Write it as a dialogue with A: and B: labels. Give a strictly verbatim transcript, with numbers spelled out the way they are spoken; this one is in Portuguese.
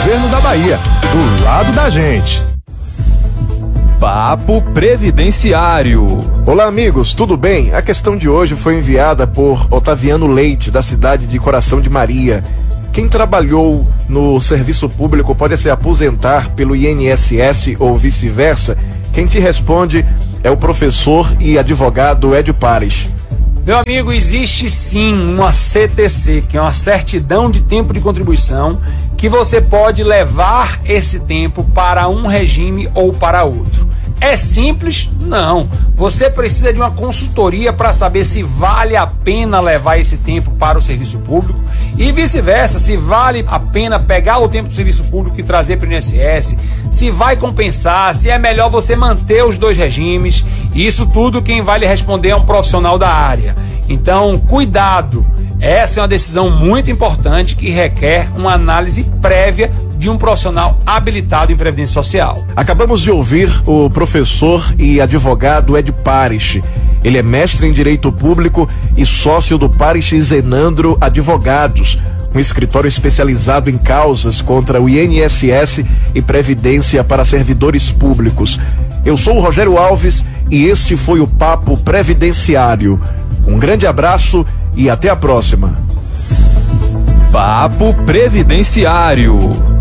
A: Governo da Bahia, do lado da gente.
B: Papo Previdenciário.
C: Olá, amigos, tudo bem? A questão de hoje foi enviada por Otaviano Leite, da cidade de Coração de Maria. Quem trabalhou no serviço público pode se aposentar pelo I N S S ou vice-versa? Quem te responde é o professor e advogado Ed Pares.
D: Meu amigo, existe sim uma C T C, que é uma certidão de tempo de contribuição, que você pode levar esse tempo para um regime ou para outro. É simples? Não. Você precisa de uma consultoria para saber se vale a pena levar esse tempo para o serviço público e vice-versa, se vale a pena pegar o tempo do serviço público e trazer para o I N S S, se vai compensar, se é melhor você manter os dois regimes. Isso tudo quem vai lhe responder é um profissional da área. Então, cuidado. Essa é uma decisão muito importante que requer uma análise prévia de um profissional habilitado em Previdência Social.
C: Acabamos de ouvir o professor e advogado Ed Pares. Ele é mestre em Direito Público e sócio do Pares e Zenandro Advogados, um escritório especializado em causas contra o I N S S e Previdência para servidores públicos. Eu sou o Rogério Alves e este foi o Papo Previdenciário. Um grande abraço e até a próxima.
B: Papo Previdenciário.